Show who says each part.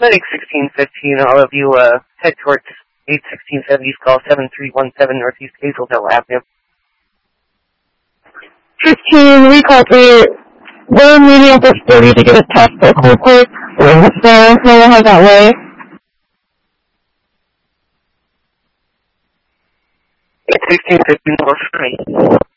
Speaker 1: Medic 1615, all of you head towards 81670, call 7317 Northeast Hazeldale Avenue.
Speaker 2: 15, recall 3. We're meeting up with 30 to get a test report. So, we'll head that way.
Speaker 1: 1615, level 3.